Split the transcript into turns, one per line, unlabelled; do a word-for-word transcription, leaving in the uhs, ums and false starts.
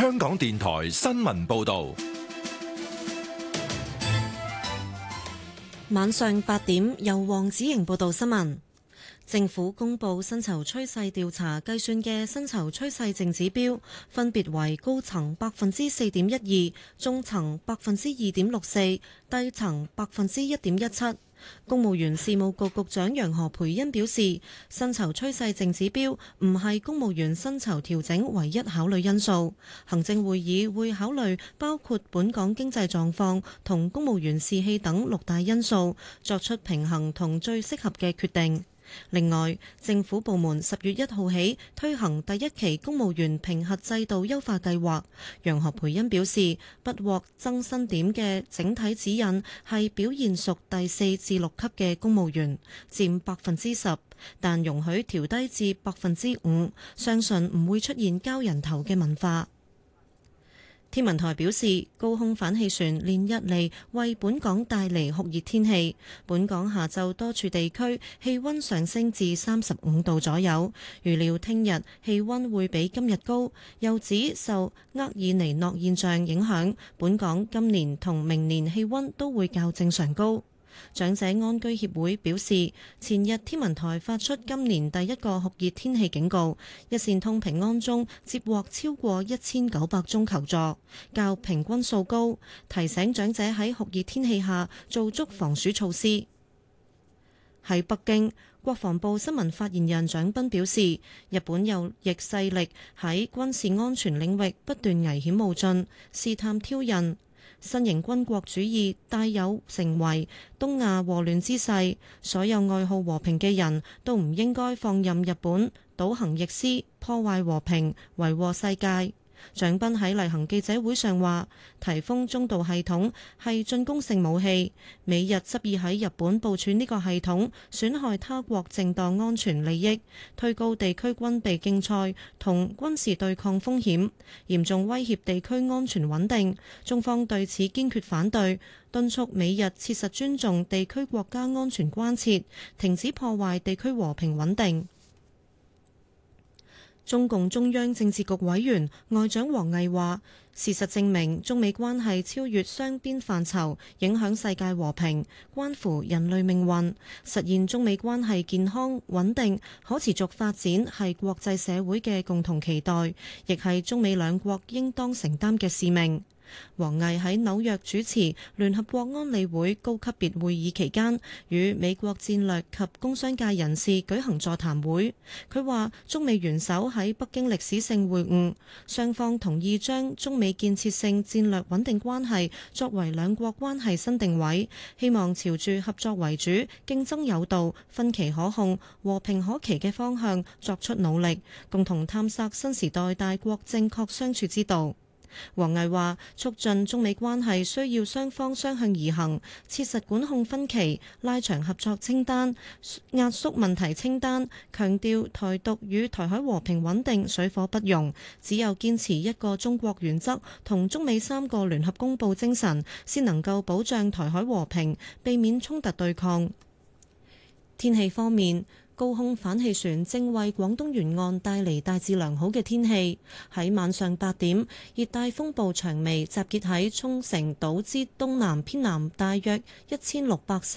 香港電台新聞報道。
晚上八點，由黃子瑩報道新聞。政府公布薪酬趨勢調查計算嘅薪酬趨勢淨指標，分別為高層百分之四點一二，中層百分之二點六四，低層百分之一點一七。公務員事務局局長楊何蓓茵表示，薪酬趨勢淨指標唔係公務員薪酬調整唯一考慮因素，行政會議會考慮包括本港經濟狀況同公務員士氣等六大因素，作出平衡同最適合嘅決定。另外，政府部門十月一號起推行第一期公務員評核制度優化計劃。楊何蓓茵表示，不獲增薪點嘅整體指引係表現屬第四至六級嘅公務員，佔百分之十，但容許調低至百分之五，相信唔會出現交人頭嘅文化。天文台表示，高空反氣旋連日嚟為本港帶嚟酷熱天氣，本港下晝多處地區氣溫上升至三十五度左右，預料聽日氣溫會比今日高。又指受厄爾尼諾現象影響，本港今年同明年氣溫都會較正常高。長者安居協會表示，前日天文台發出今年第一個酷熱天氣警告，一線通平安鐘接獲超過一千九百宗求助，較平均數高，提醒長者喺酷熱天氣下做足防暑措施。喺北京，國防部新聞發言人蔣斌表示，日本右翼勢力喺軍事安全領域不斷危險冒進，試探挑釁。新型軍國主義帶有成為東亞禍亂之勢，所有愛好和平嘅人都唔應該放任日本倒行逆施，破壞和平，為禍世界。蔣斌喺例行記者會上話，颱風中導系統係進攻性武器，美日執意喺日本部署呢個系統，損害他國正當安全利益，推高地區軍備競賽同軍事對抗風險，嚴重威脅地區安全穩定。中方對此堅決反對，敦促美日切實尊重地區國家安全關切，停止破壞地區和平穩定。中共中央政治局委員外長王毅話，事實證明中美關係超越雙邊範疇，影響世界和平，關乎人類命運。實現中美關係健康穩定可持續發展係國際社會嘅共同期待，亦係中美兩國應當承擔嘅使命。王毅喺紐約主持聯合國安理會高級別會議期間，與美國戰略及工商界人士舉行座談會。佢話中美元首喺北京歷史性會晤，雙方同意將中美建設性戰略穩定關係作為兩國關係新定位，希望朝住合作為主、競爭有道、分歧可控、和平可期嘅方向作出努力，共同探索新時代大國正確相處之道。王毅話：促進中美關係需要雙方相向而行，切實管控分歧，拉長合作清單，壓縮問題清單，強調台獨與台海和平穩定水火不容。只有堅持一個中國原則同中美三個聯合公報精神，先能夠保障台海和平，避免衝突對抗。天氣方面，高空反氣旋正為廣東沿岸帶嚟大致良好嘅天氣。喺晚上八點，熱帶風暴長眉集結喺沖繩島之東南偏南大約一千六百